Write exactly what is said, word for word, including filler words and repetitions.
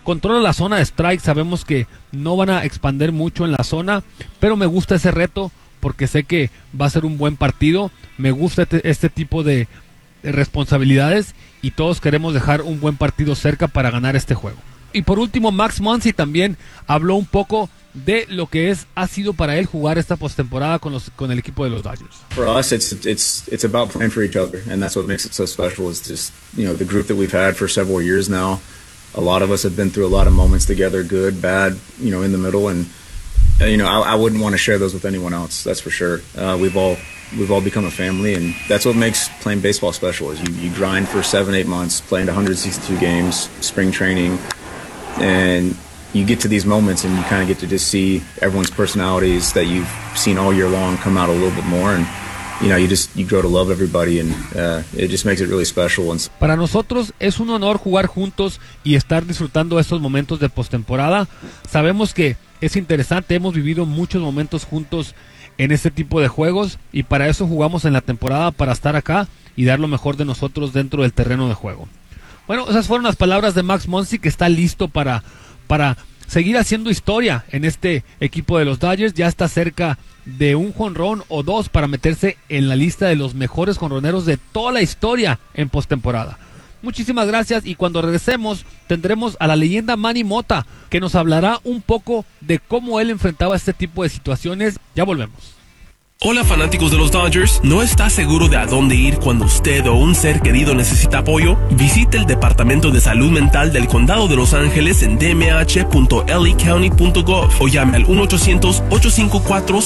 controla la zona de strike, sabemos que no van a expander mucho en la zona, pero me gusta ese reto porque sé que va a ser un buen partido, me gusta este, este tipo de, de responsabilidades y todos queremos dejar un buen partido cerca para ganar este juego. Y por último, Max Muncy también habló un poco de lo que es ha sido para él jugar esta postemporada con los con el equipo de los Dodgers. For us, it's it's it's about playing for each other, and that's what makes it so special. Is just, you know, the group that we've had for several years now. A lot of us have been through a lot of moments together, good, bad, you know, in the middle, and uh, you know, I, I wouldn't want to share those with anyone else. That's for sure. Uh, we've all we've all become a family, and that's what makes playing baseball special. Is you you grind for seven, eight months, playing one hundred sixty-two games, spring training, and you get to these moments and you kind of get to just see everyone's personalities that you've seen all year long come out a little bit more, and you know, you just you grow to love everybody, and uh, it just makes it really special. And para nosotros es un honor jugar juntos y estar disfrutando estos momentos de postemporada. Sabemos que es interesante, hemos vivido muchos momentos juntos en este tipo de juegos y para eso jugamos en la temporada, para estar acá y dar lo mejor de nosotros dentro del terreno de juego. Bueno, esas fueron las palabras de Max Muncy, que está listo para para seguir haciendo historia en este equipo de los Dodgers. Ya está cerca de un jonrón o dos para meterse en la lista de los mejores jonroneros de toda la historia en postemporada. Muchísimas gracias, y cuando regresemos tendremos a la leyenda Manny Mota, que nos hablará un poco de cómo él enfrentaba este tipo de situaciones. Ya volvemos. Hola fanáticos de los Dodgers, ¿no está seguro de a dónde ir cuando usted o un ser querido necesita apoyo? Visite el Departamento de Salud Mental del Condado de Los Ángeles en d m h punto l a county punto gov o llame al uno ochocientos, ocho cinco cuatro,